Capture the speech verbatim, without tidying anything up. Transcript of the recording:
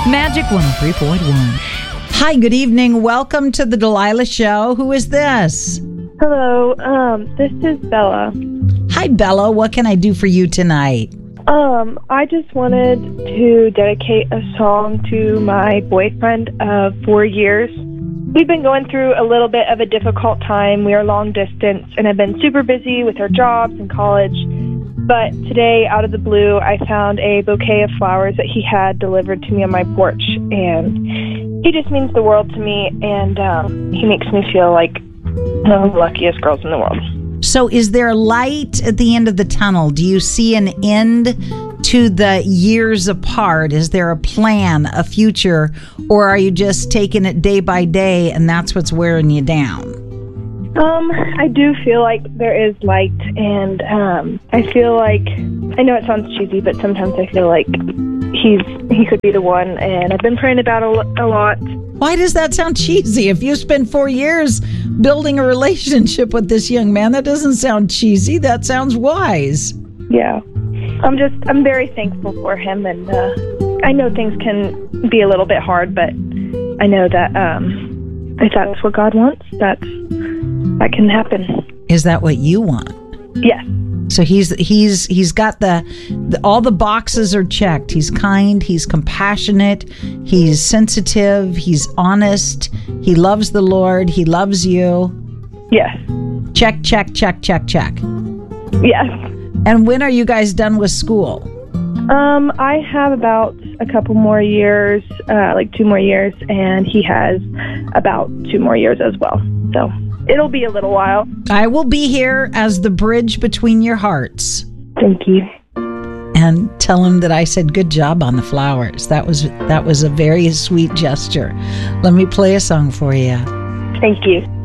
Magic one oh three point one. Hi, good evening. Welcome to the Delilah Show. Who is this? Hello, um, this is Bella. Hi, Bella. What can I do for you tonight? Um, I just wanted to dedicate a song to my boyfriend of four years. We've been going through a little bit of a difficult time. We are long distance and have been super busy with our jobs and college. But today, out of the blue, I found a bouquet of flowers that he had delivered to me on my porch. And he just means the world to me, and um, he makes me feel like one of the luckiest girls in the world. So is there light at the end of the tunnel? Do you see an end to the years apart? Is there a plan, a future, or are you just taking it day by day and that's what's wearing you down? Um, I do feel like there is light, and um, I feel like, I know it sounds cheesy, but sometimes I feel like he's he could be the one, and I've been praying about it a lot. Why does that sound cheesy? If you spent four years building a relationship with this young man, that doesn't sound cheesy. That sounds wise. Yeah. I'm just, I'm very thankful for him, and uh, I know things can be a little bit hard, but I know that um, if that's what God wants, that's, that can happen. Is that what you want? Yes. So he's he's he's got the, the all the boxes are checked. He's kind, he's compassionate, he's sensitive, he's honest, he loves the Lord, he loves you. Yes. Check, check, check, check, check. Yes. And when are you guys done with school? Um, I have about a couple more years, uh, like two more years, and he has about two more years as well. So it'll be a little while. I will be here as the bridge between your hearts. Thank you. And tell him that I said good job on the flowers. That was that was a very sweet gesture. Let me play a song for you. Thank you.